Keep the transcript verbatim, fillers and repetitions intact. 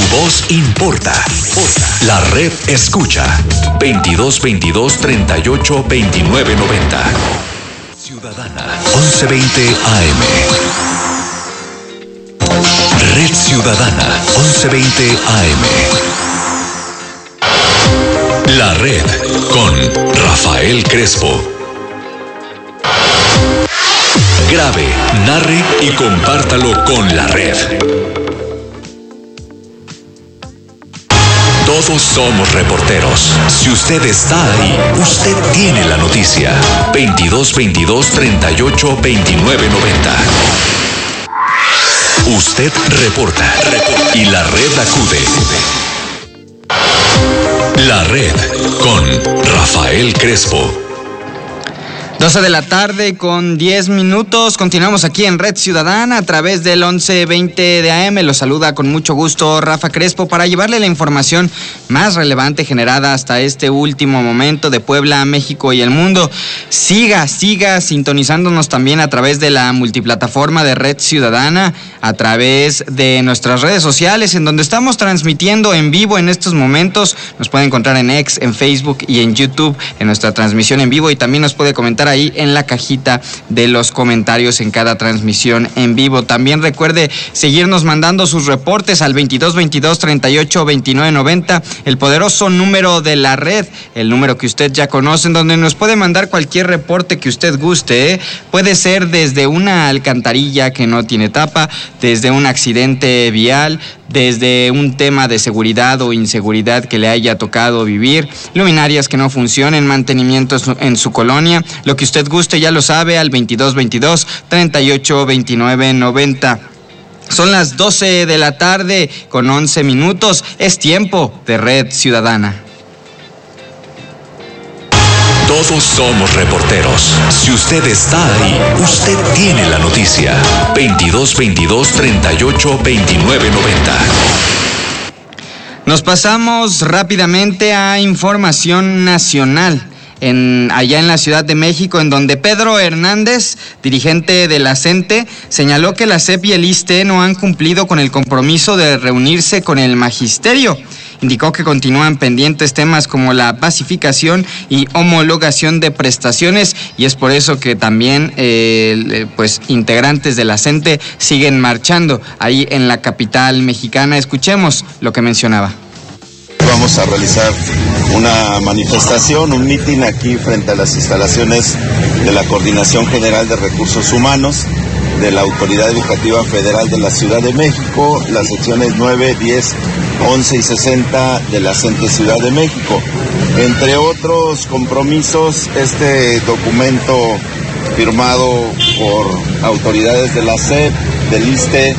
voz importa. La red escucha. veintidós veintidós treinta y ocho veintinueve noventa. Ciudadana once veinte A M. Red Ciudadana once veinte A M. La red con Rafael Crespo. Grabe, narre y compártalo con la red. Todos somos reporteros. Si usted está ahí, usted tiene la noticia. veintidós veintidós treinta y ocho veintinueve noventa. Usted reporta, reporta y la red acude. La red con Rafael Crespo. doce de la tarde con diez minutos. Continuamos aquí en Red Ciudadana a través del once veinte de A M. Los saluda con mucho gusto Rafa Crespo para llevarle la información más relevante generada hasta este último momento de Puebla, México y el mundo. Siga, siga sintonizándonos también a través de la multiplataforma de Red Ciudadana, a través de nuestras redes sociales, en donde estamos transmitiendo en vivo en estos momentos. Nos puede encontrar en X, en Facebook y en YouTube en nuestra transmisión en vivo, y también nos puede comentar ahí en la cajita de los comentarios en cada transmisión en vivo. También recuerde seguirnos mandando sus reportes al veintidós veintidós treinta y ocho veintinueve noventa, el poderoso número de la red, el número que usted ya conoce, en donde nos puede mandar cualquier reporte que usted guste, ¿eh? Puede ser desde una alcantarilla que no tiene tapa, desde un accidente vial, desde un tema de seguridad o inseguridad que le haya tocado vivir, luminarias que no funcionen, mantenimiento en su colonia, lo que usted guste, ya lo sabe, al veintidós veintidós treinta y ocho veintinueve noventa. Son las doce de la tarde con once minutos. Es tiempo de Red Ciudadana. Todos somos reporteros. Si usted está ahí, usted tiene la noticia. veintidós veintidós treinta y ocho veintinueve noventa. Nos pasamos rápidamente a información nacional. En, allá en la Ciudad de México, en donde Pedro Hernández, dirigente de la CENTE, señaló que la S E P y el ISSSTE no han cumplido con el compromiso de reunirse con el magisterio. Indicó que continúan pendientes temas como la pacificación y homologación de prestaciones, y es por eso que también eh, pues integrantes de la CENTE siguen marchando ahí en la capital mexicana. Escuchemos lo que mencionaba. Vamos a realizar una manifestación, un mitin aquí frente a las instalaciones de la Coordinación General de Recursos Humanos de la Autoridad Educativa Federal de la Ciudad de México, las secciones nueve, diez, once y sesenta de la CENTE Ciudad de México. Entre otros compromisos, este documento firmado por autoridades de la S E P, del ISSSTE,